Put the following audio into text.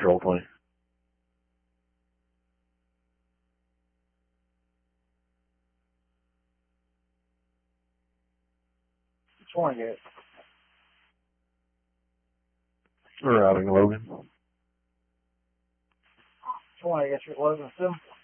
roll 20. Which one you get? We're routing Logan. Which one I guess you're Logan still?